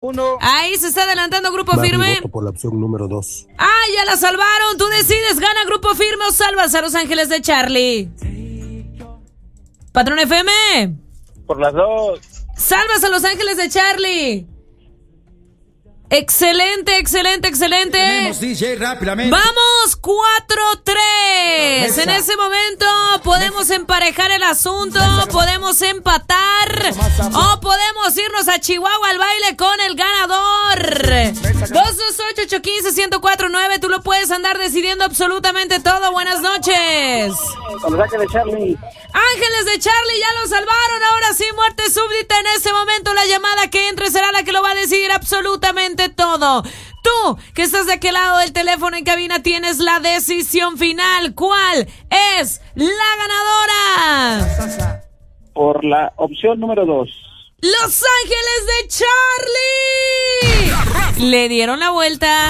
1. Ahí se está adelantando Grupo Firme. Voto por la opción número 2. ¡Ah, ya la salvaron! Tú decides, ¿gana Grupo Firme o salvas a Los Ángeles de Charlie? Patrón FM. Por las 2. Salvas a Los Ángeles de Charlie. Excelente, excelente, excelente. Tenemos DJ rápidamente. Vamos, 4-3. En ese momento podemos emparejar el asunto, podemos empatar o podemos irnos a Chihuahua al baile con el ganador. 228-815-1049. Tú lo puedes andar decidiendo absolutamente todo. Buenas noches. Con Los Ángeles de Charlie. Ángeles de Charlie ya lo salvaron. Ahora sí, muerte súbdita. En ese momento la llamada que entre será la que lo va a decidir absolutamente todo. Tú, que estás de aquel lado del teléfono en cabina, tienes la decisión final. ¿Cuál es la ganadora? Por la opción número 2. Los Ángeles de Charlie le dieron la vuelta.